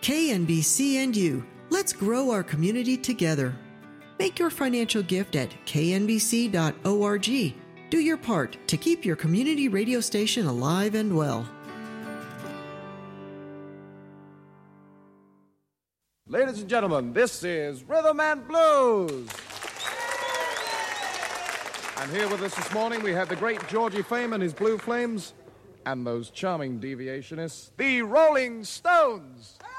KNBC and you. Let's grow our community together. Make your financial gift at knbc.org. Do your part to keep your community radio station alive and well. Ladies and gentlemen, this is Rhythm and Blues. And here with us this morning, we have the great Georgie Fame and his Blue Flames, and those charming deviationists, the Rolling Stones.